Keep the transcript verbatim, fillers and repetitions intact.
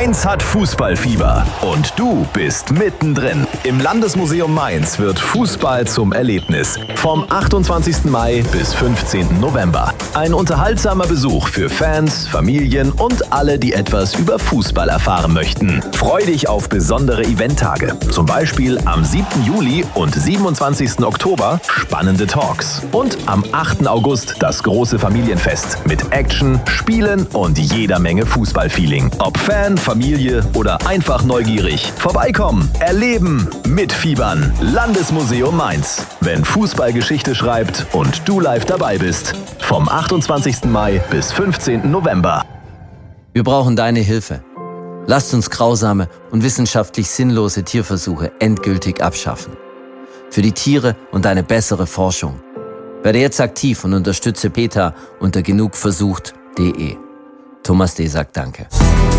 Mainz hat Fußballfieber und du bist mittendrin. Im Landesmuseum Mainz wird Fußball zum Erlebnis. Vom achtundzwanzigsten Mai bis fünfzehnten November. Ein unterhaltsamer Besuch für Fans, Familien und alle, die etwas über Fußball erfahren möchten. Freu dich auf besondere Eventtage. Zum Beispiel am siebten Juli und siebenundzwanzigsten Oktober spannende Talks. Und am achten August das große Familienfest mit Action, Spielen und jeder Menge Fußballfeeling. Ob Fan, Familie oder einfach neugierig. Vorbeikommen, erleben, mitfiebern. Landesmuseum Mainz. Wenn Fußball Geschichte schreibt und du live dabei bist. Vom achtundzwanzigsten Mai bis fünfzehnten November. Wir brauchen deine Hilfe. Lasst uns grausame und wissenschaftlich sinnlose Tierversuche endgültig abschaffen. Für die Tiere und eine bessere Forschung. Werde jetzt aktiv und unterstütze PETA unter genugversucht punkt de. Thomas D. sagt Danke.